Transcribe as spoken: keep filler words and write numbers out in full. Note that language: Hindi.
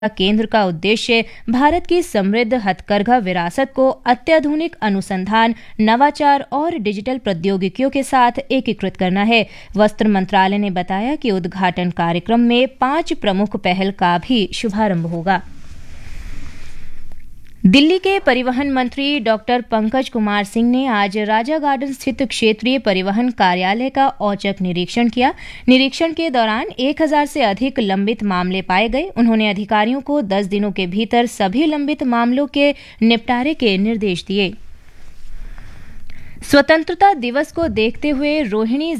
केंद्र का उद्देश्य भारत की समृद्ध हथकरघा विरासत को अत्याधुनिक अनुसंधान, नवाचार और डिजिटल प्रौद्योगिकियों के साथ एकीकृत करना है। वस्त्र मंत्रालय ने बताया कि उद्घाटन कार्यक्रम में पांच प्रमुख पहल का भी शुभारंभ होगा। दिल्ली के परिवहन मंत्री डॉक्टर पंकज कुमार सिंह ने आज राजा गार्डन स्थित क्षेत्रीय परिवहन कार्यालय का औचक निरीक्षण किया। निरीक्षण के दौरान एक हज़ार से अधिक लंबित मामले पाए गए। उन्होंने अधिकारियों को दस दिनों के भीतर सभी लंबित मामलों के निपटारे के निर्देश दिए। स्वतंत्रता दिवस को देखते हुए रोहिणी